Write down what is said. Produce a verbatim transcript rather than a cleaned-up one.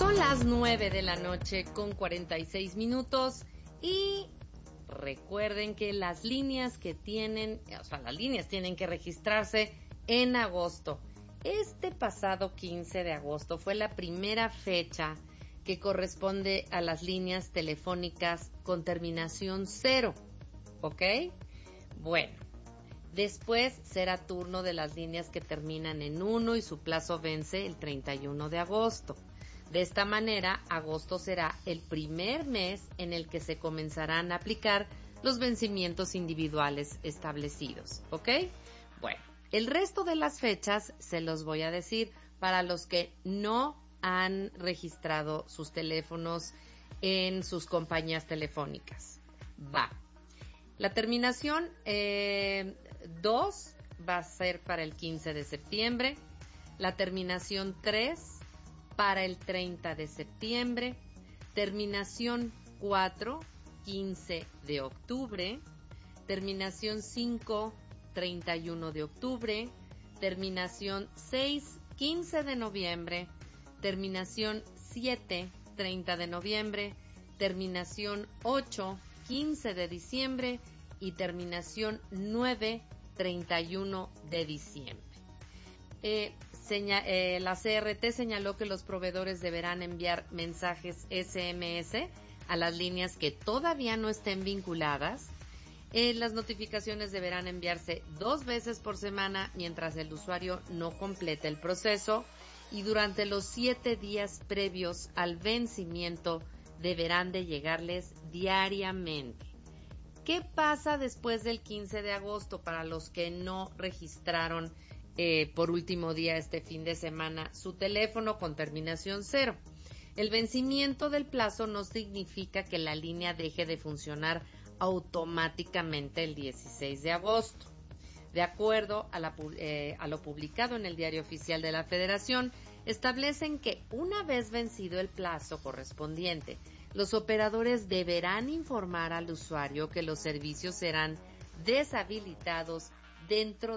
Son las nueve de la noche con cuarenta y seis minutos y recuerden que las líneas que tienen, o sea, las líneas tienen que registrarse en agosto. Este pasado quince de agosto fue la primera fecha que corresponde a las líneas telefónicas con terminación cero, ¿ok? Bueno, después será turno de las líneas que terminan en uno y su plazo vence el treinta y uno de agosto. De esta manera, agosto será el primer mes en el que se comenzarán a aplicar los vencimientos individuales establecidos, ¿ok? Bueno, el resto de las fechas se los voy a decir para los que no han registrado sus teléfonos en sus compañías telefónicas. Va. La terminación eh, dos va a ser para el quince de septiembre, la terminación tres para el treinta de septiembre, terminación cuatro, quince de octubre, terminación cinco, treinta y uno de octubre, terminación seis, quince de noviembre, terminación siete, treinta de noviembre, terminación ocho, quince de diciembre y terminación nueve, treinta y uno de diciembre. Eh, seña, eh, la C R T señaló que los proveedores deberán enviar mensajes S M S a las líneas que todavía no estén vinculadas. Eh, las notificaciones deberán enviarse dos veces por semana mientras el usuario no complete el proceso y durante los siete días previos al vencimiento deberán de llegarles diariamente. ¿Qué pasa después del quince de agosto para los que no registraron eh, por último día este fin de semana su teléfono con terminación cero? El vencimiento del plazo no significa que la línea deje de funcionar automáticamente el dieciséis de agosto. De acuerdo a, la, eh, a lo publicado en el Diario Oficial de la Federación, establecen que una vez vencido el plazo correspondiente, los operadores deberán informar al usuario que los servicios serán deshabilitados dentro